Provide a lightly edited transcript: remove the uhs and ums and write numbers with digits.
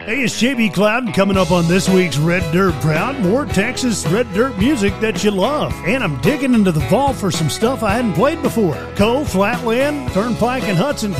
Hey, it's JB Cloud coming up on this week's Red Dirt Proud. More Texas Red Dirt music that you love. And I'm digging into the vault for some stuff I hadn't played before. Cove, Flatland, Turnpike, and Hudson